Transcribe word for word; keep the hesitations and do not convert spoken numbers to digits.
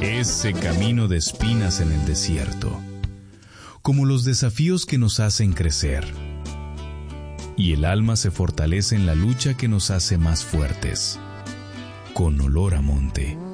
ese camino de espinas en el desierto, como los desafíos que nos hacen crecer. Y el alma se fortalece en la lucha que nos hace más fuertes, con olor a monte.